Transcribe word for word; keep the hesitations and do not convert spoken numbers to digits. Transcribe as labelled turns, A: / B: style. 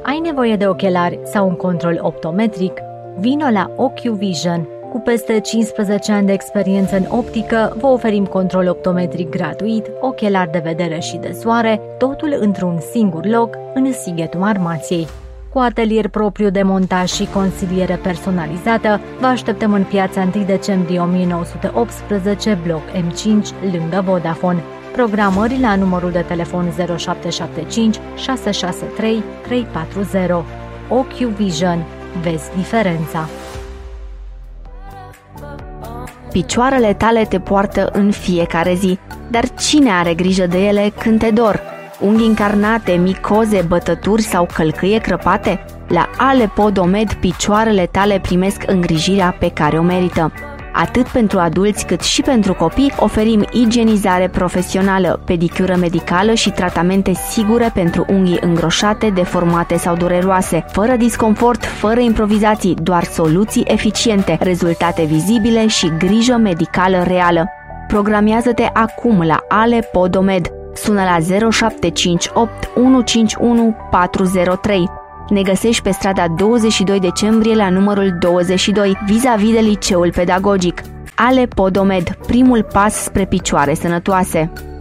A: Ai nevoie de ochelari sau un control optometric? Vino la OcuVision. Cu peste cincisprezece ani de experiență în optică, vă oferim control optometric gratuit, ochelari de vedere și de soare, totul într-un singur loc, în Sighetul Marmației. Cu atelier propriu de montaj și consiliere personalizată, vă așteptăm în piața întâi decembrie o mie nouă sute optsprezece, bloc M cinci, lângă Vodafone. Programări la numărul de telefon zero șapte șapte cinci șase șase trei trei patru zero. OcuVision. Vezi diferența!
B: Picioarele tale te poartă în fiecare zi, dar cine are grijă de ele când te dor? Unghi încarnate, micoze, bătături sau călcâie crăpate? La Ale Podomed, picioarele tale primesc îngrijirea pe care o merită. Atât pentru adulți cât și pentru copii oferim igienizare profesională, pedicură medicală și tratamente sigure pentru unghii îngroșate, deformate sau dureroase, fără disconfort, fără improvizații, doar soluții eficiente, rezultate vizibile și grijă medicală reală. Programiază-te acum la Ale Podomed. Sună la zero șapte cinci opt unu cinci unu patru zero trei. Ne găsești pe strada douăzeci și doi decembrie la numărul douăzeci și doi, vis-a-vis de Liceul Pedagogic. Ale Podomed, primul pas spre picioare sănătoase.